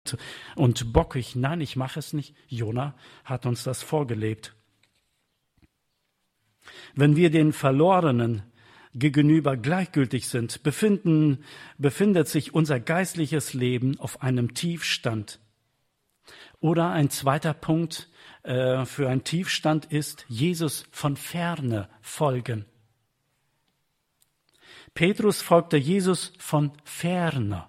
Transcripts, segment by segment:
und bockig, nein, ich mache es nicht. Jona hat uns das vorgelebt. Wenn wir den Verlorenen gegenüber gleichgültig sind, befindet sich unser geistliches Leben auf einem Tiefstand. Oder ein zweiter Punkt für einen Tiefstand ist, Jesus von ferne folgen. Petrus folgte Jesus von ferne,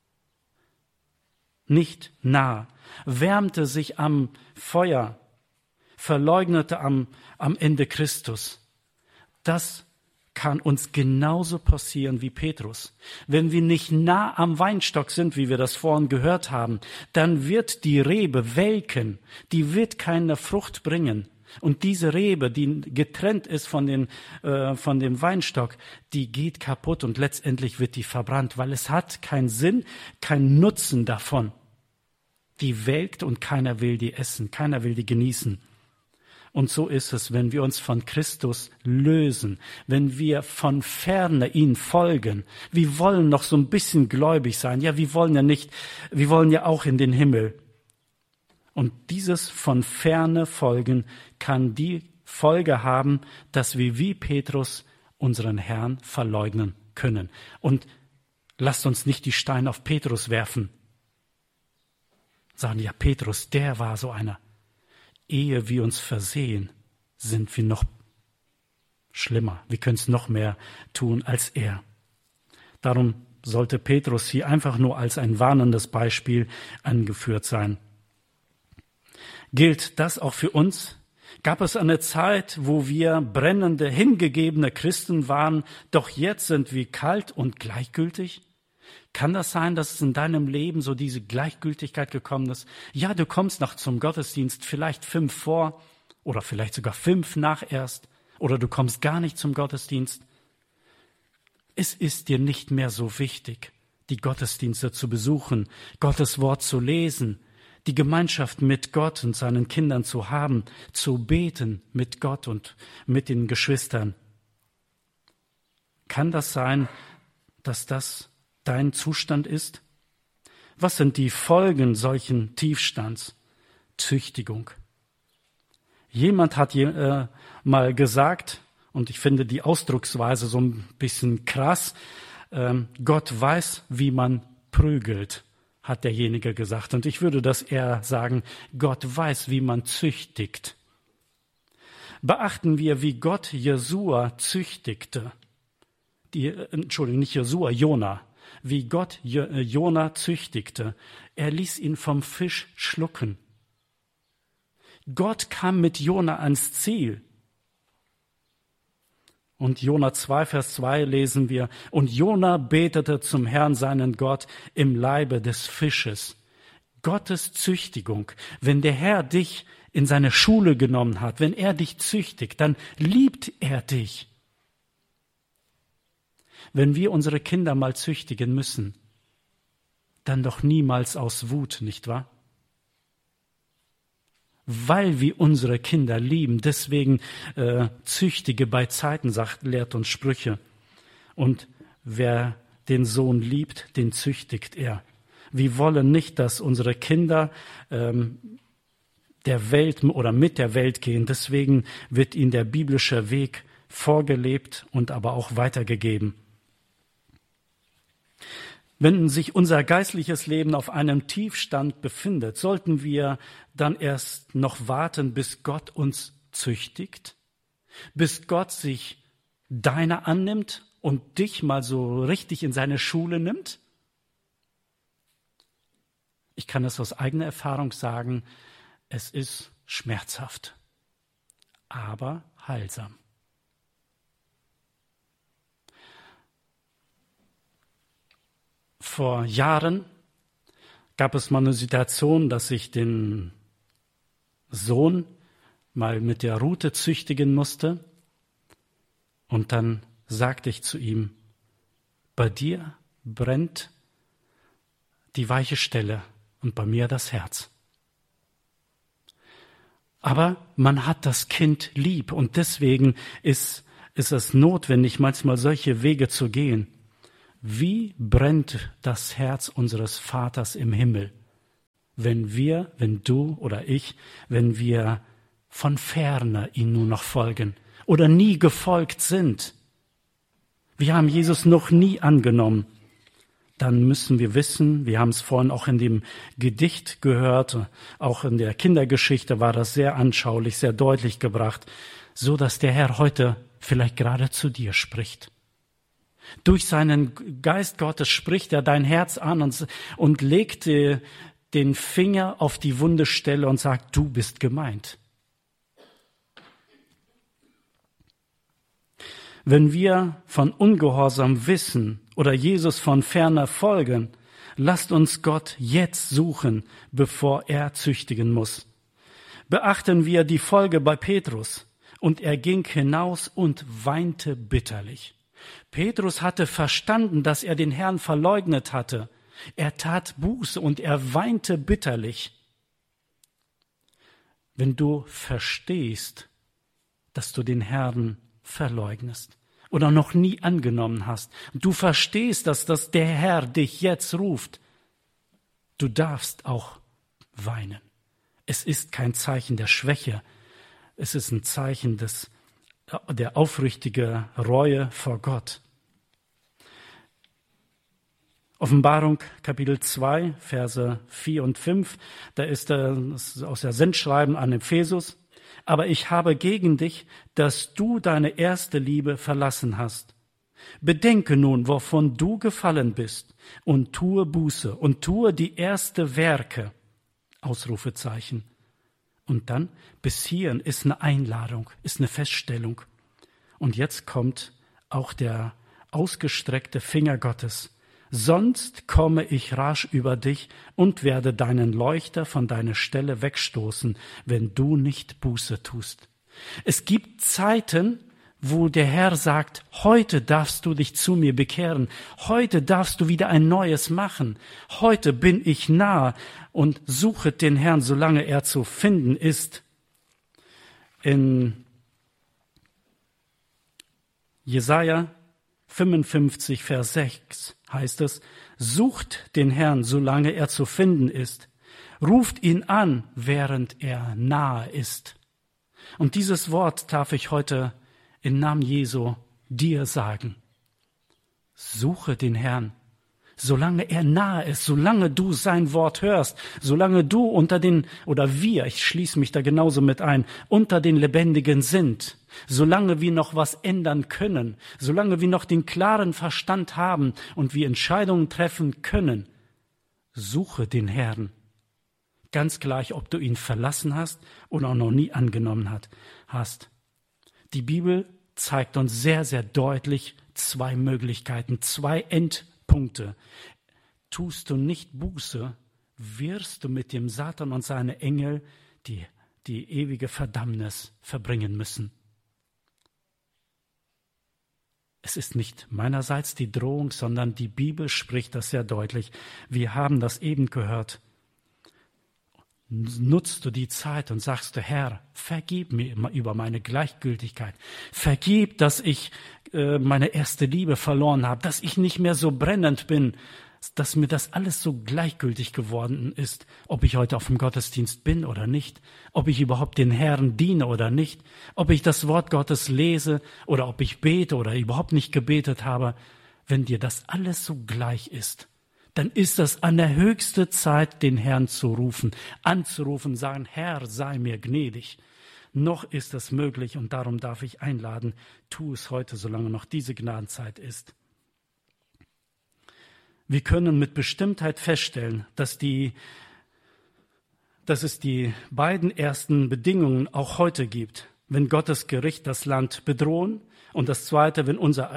nicht nah, wärmte sich am Feuer, verleugnete am Ende Christus. Das kann uns genauso passieren wie Petrus. Wenn wir nicht nah am Weinstock sind, wie wir das vorhin gehört haben, dann wird die Rebe welken, die wird keine Frucht bringen. Und diese Rebe, die getrennt ist von dem Weinstock, die geht kaputt und letztendlich wird die verbrannt, weil es hat keinen Sinn, keinen Nutzen davon. Die welkt und keiner will die essen, keiner will die genießen. Und so ist es, wenn wir uns von Christus lösen, wenn wir von ferne ihm folgen. Wir wollen noch so ein bisschen gläubig sein. Ja, wir wollen ja auch in den Himmel. Und dieses von ferne folgen kann die Folge haben, dass wir wie Petrus unseren Herrn verleugnen können. Und lasst uns nicht die Steine auf Petrus werfen. Sagen, ja, Petrus, der war so einer. Ehe wir uns versehen, sind wir noch schlimmer. Wir können es noch mehr tun als er. Darum sollte Petrus hier einfach nur als ein warnendes Beispiel angeführt sein. Gilt das auch für uns? Gab es eine Zeit, wo wir brennende, hingegebene Christen waren, doch jetzt sind wir kalt und gleichgültig? Kann das sein, dass es in deinem Leben so diese Gleichgültigkeit gekommen ist? Ja, du kommst noch zum Gottesdienst, vielleicht 5 vor oder vielleicht sogar 5 nach erst, oder du kommst gar nicht zum Gottesdienst. Es ist dir nicht mehr so wichtig, die Gottesdienste zu besuchen, Gottes Wort zu lesen, die Gemeinschaft mit Gott und seinen Kindern zu haben, zu beten mit Gott und mit den Geschwistern. Kann das sein, dass das dein Zustand ist? Was sind die Folgen solchen Tiefstands? Züchtigung. Jemand hat mal gesagt, und ich finde die Ausdrucksweise so ein bisschen krass, Gott weiß, wie man prügelt, hat derjenige gesagt. Und ich würde das eher sagen, Gott weiß, wie man züchtigt. Beachten wir, wie Gott Jesua züchtigte. Jona. Wie Gott Jona züchtigte. Er ließ ihn vom Fisch schlucken. Gott kam mit Jona ans Ziel. Und Jona 2, Vers 2 lesen wir, und Jona betete zum Herrn seinen Gott im Leibe des Fisches. Gottes Züchtigung. Wenn der Herr dich in seine Schule genommen hat, wenn er dich züchtigt, dann liebt er dich. Wenn wir unsere Kinder mal züchtigen müssen, dann doch niemals aus Wut, nicht wahr? Weil wir unsere Kinder lieben, deswegen züchtige bei Zeiten, lehrt uns Sprüche. Und wer den Sohn liebt, den züchtigt er. Wir wollen nicht, dass unsere Kinder der Welt oder mit der Welt gehen. Deswegen wird ihnen der biblische Weg vorgelebt und aber auch weitergegeben. Wenn sich unser geistliches Leben auf einem Tiefstand befindet, sollten wir dann erst noch warten, bis Gott uns züchtigt, bis Gott sich deiner annimmt und dich mal so richtig in seine Schule nimmt? Ich kann es aus eigener Erfahrung sagen, es ist schmerzhaft, aber heilsam. Vor Jahren gab es mal eine Situation, dass ich den Sohn mal mit der Rute züchtigen musste. Und dann sagte ich zu ihm, bei dir brennt die weiche Stelle und bei mir das Herz. Aber man hat das Kind lieb und deswegen ist es notwendig, manchmal solche Wege zu gehen. Wie brennt das Herz unseres Vaters im Himmel, wenn du oder ich, wenn wir von ferne ihm nur noch folgen oder nie gefolgt sind. Wir haben Jesus noch nie angenommen. Dann müssen wir wissen, wir haben es vorhin auch in dem Gedicht gehört, auch in der Kindergeschichte war das sehr anschaulich, sehr deutlich gebracht, so dass der Herr heute vielleicht gerade zu dir spricht. Durch seinen Geist Gottes spricht er dein Herz an und legt den Finger auf die wunde Stelle und sagt, du bist gemeint. Wenn wir von Ungehorsam wissen oder Jesus von ferner folgen, lasst uns Gott jetzt suchen, bevor er züchtigen muss. Beachten wir die Folge bei Petrus. Und er ging hinaus und weinte bitterlich. Petrus hatte verstanden, dass er den Herrn verleugnet hatte. Er tat Buße und er weinte bitterlich. Wenn du verstehst, dass du den Herrn verleugnest oder noch nie angenommen hast, du verstehst, dass der Herr dich jetzt ruft, du darfst auch weinen. Es ist kein Zeichen der Schwäche, es ist ein Zeichen der aufrichtigen Reue vor Gott. Offenbarung Kapitel 2, Verse 4 und 5, da ist das aus der Sendschreiben an Ephesus. Aber ich habe gegen dich, dass du deine erste Liebe verlassen hast. Bedenke nun, wovon du gefallen bist, und tue Buße und tue die erste Werke. Ausrufezeichen. Und dann, bis hierhin ist eine Einladung, ist eine Feststellung. Und jetzt kommt auch der ausgestreckte Finger Gottes. Sonst komme ich rasch über dich und werde deinen Leuchter von deiner Stelle wegstoßen, wenn du nicht Buße tust. Es gibt Zeiten, wo der Herr sagt, heute darfst du dich zu mir bekehren, heute darfst du wieder ein Neues machen, heute bin ich nah und suchet den Herrn, solange er zu finden ist. In Jesaja 55, Vers 6 heißt es, sucht den Herrn, solange er zu finden ist, ruft ihn an, während er nahe ist. Und dieses Wort darf ich heute im Namen Jesu dir sagen. Suche den Herrn, solange er nahe ist, solange du sein Wort hörst, solange du wir, ich schließe mich da genauso mit ein, unter den Lebendigen sind, solange wir noch was ändern können, solange wir noch den klaren Verstand haben und wir Entscheidungen treffen können, suche den Herrn. Ganz gleich, ob du ihn verlassen hast oder auch noch nie angenommen hast. Die Bibel zeigt uns sehr, sehr deutlich zwei Möglichkeiten, zwei Endpunkte. Tust du nicht Buße, wirst du mit dem Satan und seinen Engel die ewige Verdammnis verbringen müssen. Es ist nicht meinerseits die Drohung, sondern die Bibel spricht das sehr deutlich. Wir haben das eben gehört. Nutzt du die Zeit und sagst du, Herr, vergib mir über meine Gleichgültigkeit. Vergib, dass ich meine erste Liebe verloren habe, dass ich nicht mehr so brennend bin, dass mir das alles so gleichgültig geworden ist, ob ich heute auf dem Gottesdienst bin oder nicht, ob ich überhaupt den Herrn diene oder nicht, ob ich das Wort Gottes lese oder ob ich bete oder überhaupt nicht gebetet habe. Wenn dir das alles so gleich ist, dann ist das an der höchste Zeit, den Herrn zu rufen, anzurufen, sagen, Herr, sei mir gnädig. Noch ist es möglich und darum darf ich einladen, tu es heute, solange noch diese Gnadenzeit ist. Wir können mit Bestimmtheit feststellen, dass es die beiden ersten Bedingungen auch heute gibt, wenn Gottes Gericht das Land bedrohen und das zweite, wenn unser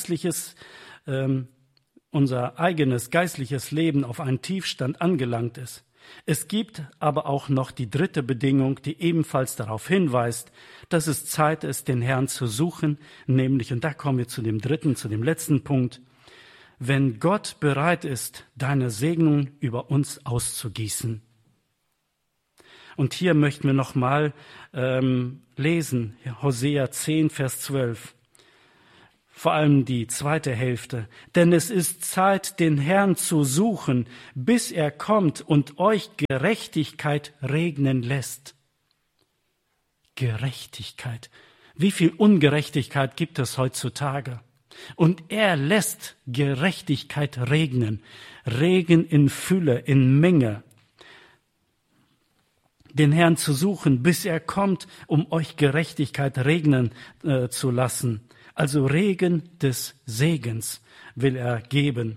eigenes geistliches Leben auf einen Tiefstand angelangt ist. Es gibt aber auch noch die dritte Bedingung, die ebenfalls darauf hinweist, dass es Zeit ist, den Herrn zu suchen, nämlich, und da kommen wir zu dem letzten Punkt, wenn Gott bereit ist, deine Segnung über uns auszugießen. Und hier möchten wir nochmal lesen, Hosea 10, Vers 12. vor allem die zweite Hälfte. Denn es ist Zeit, den Herrn zu suchen, bis er kommt und euch Gerechtigkeit regnen lässt. Gerechtigkeit. Wie viel Ungerechtigkeit gibt es heutzutage? Und er lässt Gerechtigkeit regnen. Regen in Fülle, in Menge. Den Herrn zu suchen, bis er kommt, um euch Gerechtigkeit regnen zu lassen. Also Regen des Segens will er geben.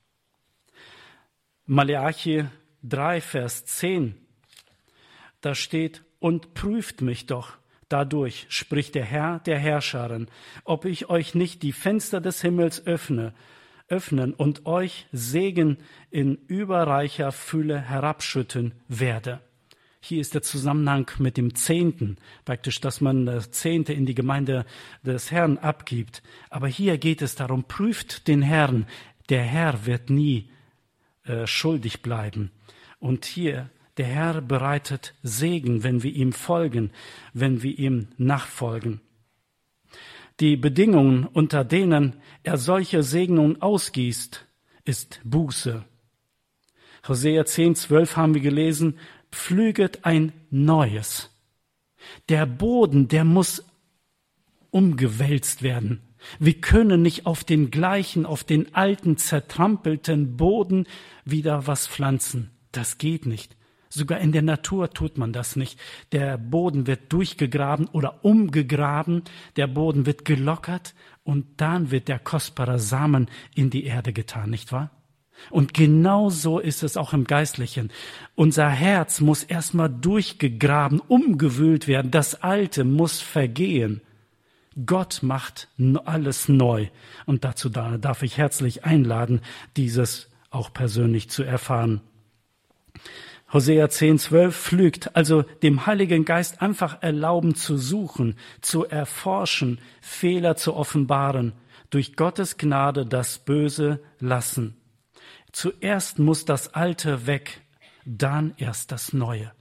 Maleachi 3, Vers 10, da steht, und prüft mich doch dadurch, spricht der Herr der Herrscharen, ob ich euch nicht die Fenster des Himmels öffnen und euch Segen in überreicher Fülle herabschütten werde. Hier ist der Zusammenhang mit dem Zehnten, praktisch, dass man das Zehnte in die Gemeinde des Herrn abgibt. Aber hier geht es darum, prüft den Herrn. Der Herr wird nie schuldig bleiben. Und hier, der Herr bereitet Segen, wenn wir ihm folgen, wenn wir ihm nachfolgen. Die Bedingungen, unter denen er solche Segnungen ausgießt, ist Buße. Hosea 10,12 haben wir gelesen, pflüget ein Neues. Der Boden, der muss umgewälzt werden. Wir können nicht auf den gleichen, auf den alten, zertrampelten Boden wieder was pflanzen. Das geht nicht. Sogar in der Natur tut man das nicht. Der Boden wird durchgegraben oder umgegraben, der Boden wird gelockert und dann wird der kostbare Samen in die Erde getan, nicht wahr? Und genau so ist es auch im Geistlichen. Unser Herz muss erstmal durchgegraben, umgewühlt werden. Das Alte muss vergehen. Gott macht alles neu. Und dazu darf ich herzlich einladen, dieses auch persönlich zu erfahren. Hosea 10,12 pflügt, also dem Heiligen Geist einfach erlauben zu suchen, zu erforschen, Fehler zu offenbaren, durch Gottes Gnade das Böse lassen. Zuerst muss das Alte weg, dann erst das Neue.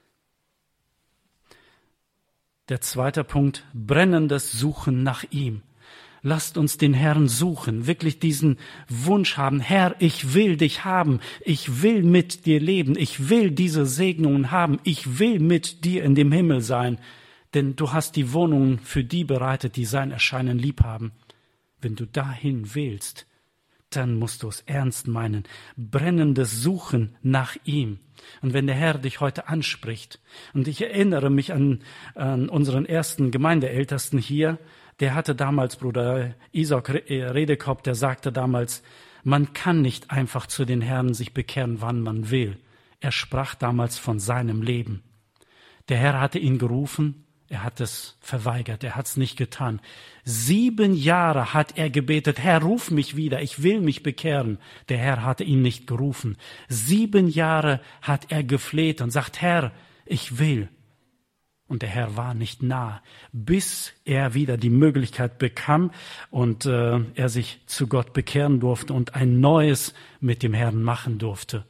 Der zweite Punkt, brennendes Suchen nach ihm. Lasst uns den Herrn suchen, wirklich diesen Wunsch haben, Herr, ich will dich haben, ich will mit dir leben, ich will diese Segnungen haben, ich will mit dir in dem Himmel sein, denn du hast die Wohnungen für die bereitet, die sein Erscheinen lieb haben. Wenn du dahin willst, dann musst du es ernst meinen. Brennendes Suchen nach ihm. Und wenn der Herr dich heute anspricht, und ich erinnere mich an unseren ersten Gemeindeältesten hier, der hatte damals, Bruder Isaac Redekop, der sagte damals, man kann nicht einfach zu den Herren sich bekehren, wann man will. Er sprach damals von seinem Leben. Der Herr hatte ihn gerufen, er hat es verweigert, er hat es nicht getan. 7 Jahre hat er gebetet, Herr, ruf mich wieder, ich will mich bekehren. Der Herr hatte ihn nicht gerufen. 7 Jahre hat er gefleht und sagt, Herr, ich will. Und der Herr war nicht nah, bis er wieder die Möglichkeit bekam und er sich zu Gott bekehren durfte und ein Neues mit dem Herrn machen durfte.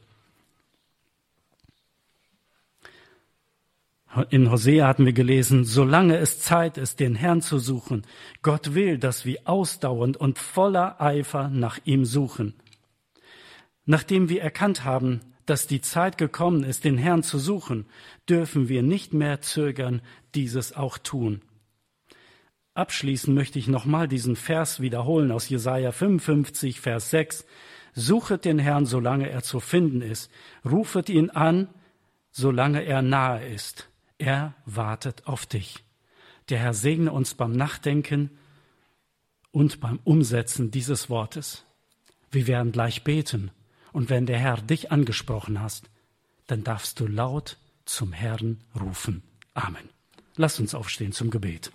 In Hosea hatten wir gelesen, solange es Zeit ist, den Herrn zu suchen, Gott will, dass wir ausdauernd und voller Eifer nach ihm suchen. Nachdem wir erkannt haben, dass die Zeit gekommen ist, den Herrn zu suchen, dürfen wir nicht mehr zögern, dieses auch tun. Abschließend möchte ich nochmal diesen Vers wiederholen aus Jesaja 55, Vers 6. Suchet den Herrn, solange er zu finden ist. Rufet ihn an, solange er nahe ist. Er wartet auf dich. Der Herr segne uns beim Nachdenken und beim Umsetzen dieses Wortes. Wir werden gleich beten. Und wenn der Herr dich angesprochen hast, dann darfst du laut zum Herrn rufen. Amen. Lass uns aufstehen zum Gebet.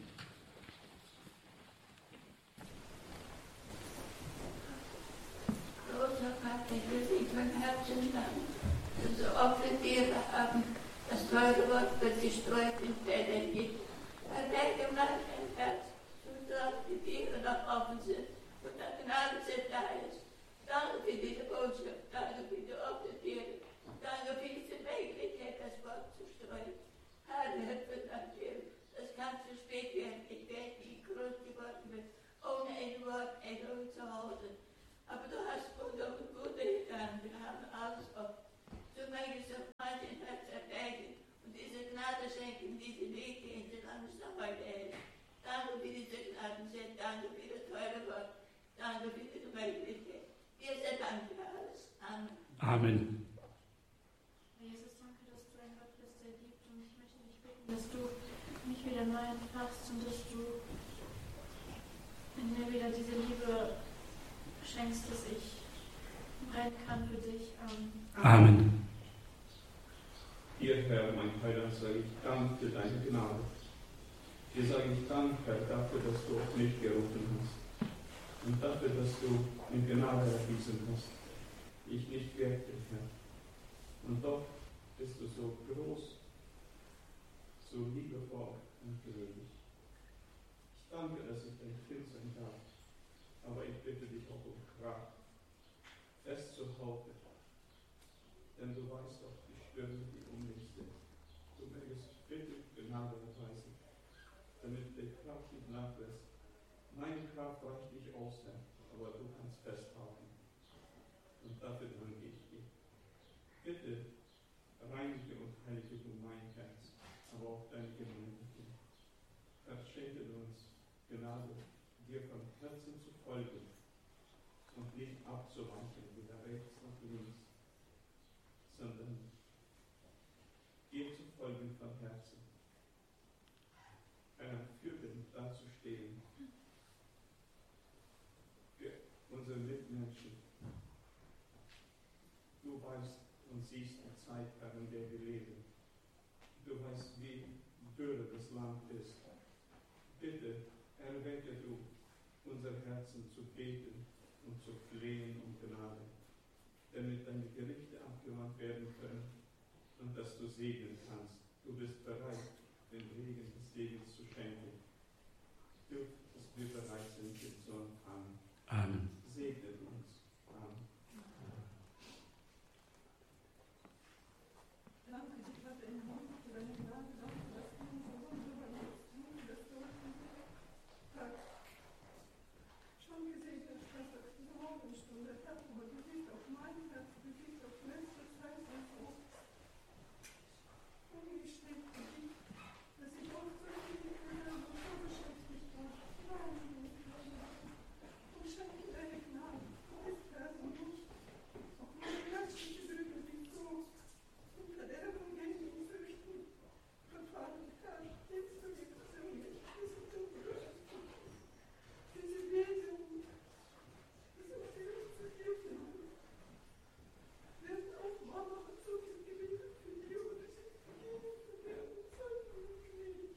Großer Vater, ich will dich von Herzen danken, dass so offene Tiere haben, das teure Wort wird gestreut in Fällen gibt. Denke mal ein Herz, dass die Tiere noch offen sind und dass Gnade da ist. Danke für diese Botschaft, danke für die offene Tiere, danke für diese Möglichkeit, das Wort zu streuen. Herr, hilf mir an dir. Das kann zu spät werden. Ich werde, wie groß geworden bin, ohne Gnade für die Gemeinde. Dir sei Dank für alles. Amen. Amen. Jesus, danke, dass du ein Gott bist, der liebt. Und ich möchte dich bitten, dass du mich wieder neu entfachst und dass du in mir wieder diese Liebe schenkst, dass ich brennen kann für dich. Amen. Dir, Herr, mein Heiland, sage ich Dank für deine Gnade. Dir sage ich Dank, Herr, dafür, dass du auf mich gerufen hast. Und dafür, dass du in Gnade erwiesen hast. Ich nicht wirkte, Herr. Und doch bist du so groß, so liebevoll und gnädig. Ich danke, dass ich dein Kind sein darf. Aber ich bitte dich auch um Kraft, festzuhalten. Denn du weißt doch die Stürme, die um mich sind. Du mögest bitte Gnade erweisen, damit die Kraft nicht nachlässt. Meine Kraft reicht nicht aus, Herr, aber du kannst festhalten. Und dafür danke ich dir. Bitte reinige und heilige du mein Herz, aber auch deine Gemeinde. Herr, schenke uns Gnade, dir von Herzen zu folgen und nicht abzuweichen, weder rechts noch links, sondern dir zu folgen von Herzen. Für den dazustehen, für unsere Mitmenschen. Du weißt und siehst die Zeit, in der wir leben. Du weißt, wie dürre das Land ist. Bitte erwecke du unser Herzen zu beten und zu flehen um Gnade, damit deine Gerichte abgewandt werden können und dass du segnen kannst. Du bist bereit, den Regen des Segens zu schenken. Du, dass wir bereit sind, den zu empfangen. Amen. Segne uns. Amen. Danke, ich hatte in Mund für deine Gnade, danke, dass du uns so wunderbar tun, dass du Tag schon gesegnet hast, dass diese Morgenstunde hat, aber du siehst auf mein Herz, du siehst auf letzte Zeit und so. Und ich stehe für dich, dass ich auch so viele Kinder so beschäftigt war. Und schenke deine Gnade, du bist Herr und mich. Auch meine menschliche Brüder, die so unter der Evangelium fürchten, verfahren, Herr, hilfst du mir persönlich, diese Dunkelheit, diese Wesen, diese Fühlen zu helfen. Werden auch Mama hat so viel gebetet für die und es ist vergeben für deren Zeit und gnädig.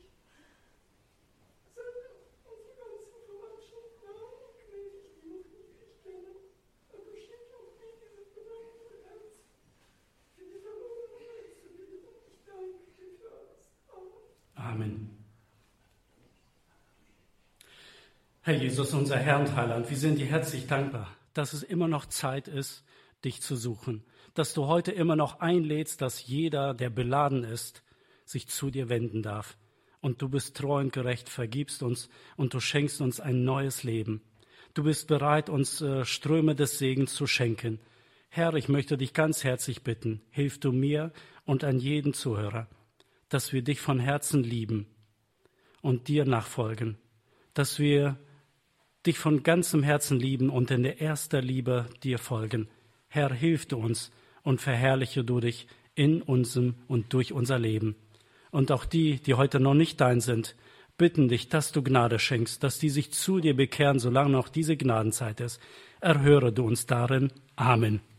Sende unsere ganzen Verwandtschaft nah und gnädig, die noch nicht dich kennen, aber schenke auch mir dieses beneidete Herz, für die Verlorenheit zu lieben. Ich danke dir für alles. Amen. Amen. Herr Jesus, unser Herr und Heiland, wir sind dir herzlich dankbar, dass es immer noch Zeit ist, dich zu suchen, dass du heute immer noch einlädst, dass jeder, der beladen ist, sich zu dir wenden darf. Und du bist treu und gerecht, vergibst uns und du schenkst uns ein neues Leben. Du bist bereit, uns Ströme des Segens zu schenken. Herr, ich möchte dich ganz herzlich bitten, hilf du mir und an jeden Zuhörer, dass wir dich von Herzen lieben und dir nachfolgen, dass wir dich von ganzem Herzen lieben und in der erster Liebe dir folgen. Herr, hilf du uns und verherrliche du dich in unserem und durch unser Leben. Und auch die, die heute noch nicht dein sind, bitten dich, dass du Gnade schenkst, dass die sich zu dir bekehren, solange noch diese Gnadenzeit ist. Erhöre du uns darin. Amen.